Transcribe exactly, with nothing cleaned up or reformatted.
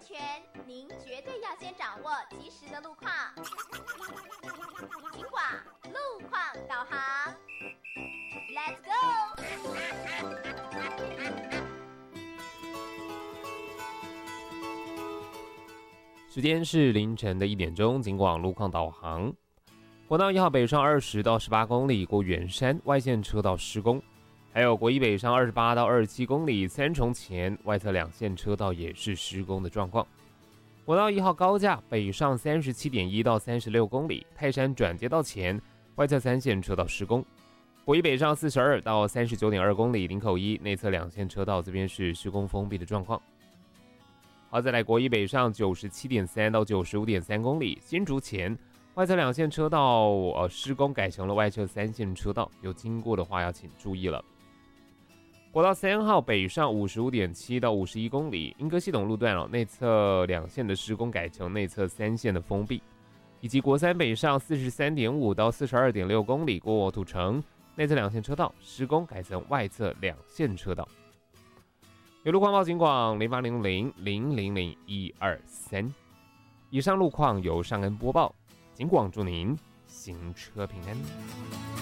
全，您绝对要先掌握及时的路况。警广路况导航 ，Let's go！ 时间是凌晨的一点钟，警广路况导航。国道一号北上二十到十八公里过圆山，外线车道施工。还有国一北上二十八到二十七公里三重前外侧两线车道也是施工的状况。国道一号高架北上三十七点一到三十六公里泰山转接道前外侧三线车道施工。国一北上四十二到三十九点二公里林口一内侧两线车道这边是施工封闭的状况。好，再来国一北上九十七点三到九十五点三公里新竹前外侧两线车道呃施工改成了外侧三线车道，有经过的话要请注意了。国道三号北上五十五点七到五十一公里，莺歌系统路段哦，内侧两线的施工改成内侧三线的封闭，以及国三北上四十三点五到四十二点六公里过土城，内侧两线车道施工改成外侧两线车道。有路况报警广零八零零零零零一二三。以上路况由尚恩播报，警广祝您行车平安。